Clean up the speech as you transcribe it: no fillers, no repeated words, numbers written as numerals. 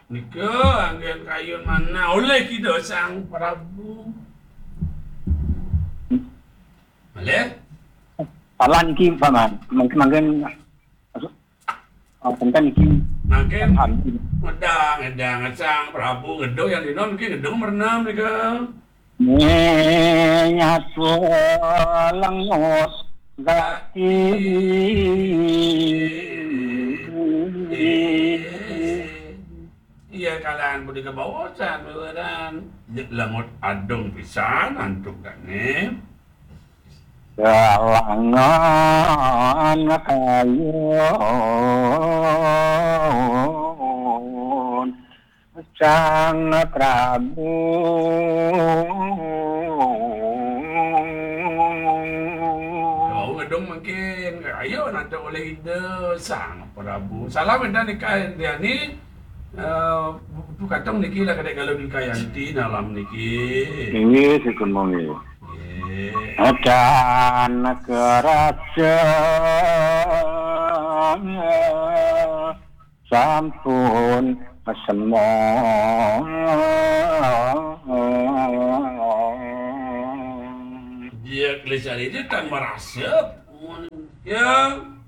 Nika anggen kayun mana oleh kita sang Prabu. Boleh? Pala niki paman, mungkin tentang niki Makin paham. ngedang sang Prabu ngedo yang dinon ki ngedong merenam nika. Nyatu langot gati Iya kalian budi kebawasan beneran. Langut adong pisan antuk kane. galangan kayun sang Prabu Kau ngedong mungkin ayo nanti oleh ide sang Prabu. Salam enda nikah dia ni. Tu katong niki lah kadek kalau nikah yanti dalam niki. ini sikun mongi Yeah. dan kerajaan sampun semong Dia kelihatan itu tak merasa. Ya.